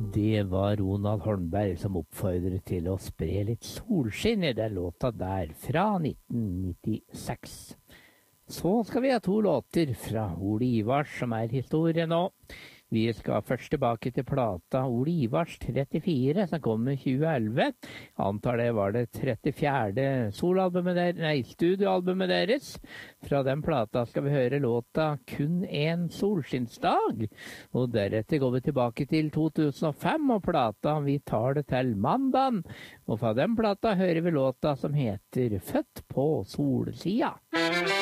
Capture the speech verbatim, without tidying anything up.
Det var Ronald Holmberg som oppfordret til å spre litt solskinn i den låta der fra nitten nittiseks. Så skal vi ha to låter fra Ole Ivars som er historie nå. Vi skal først tilbake til plata Ole Ivars trettifire som kom i tjue elleve. Antar det var det trettifjerde solalbumet der, nei, studioalbumet deres. Fra den plata skal vi høre låta Kun en solskinnsdag. Og deretter går vi tilbake til to tusen og fem og plata Vi tar det til mandagen. Og fra den plata hører vi låta som heter Født på solsida.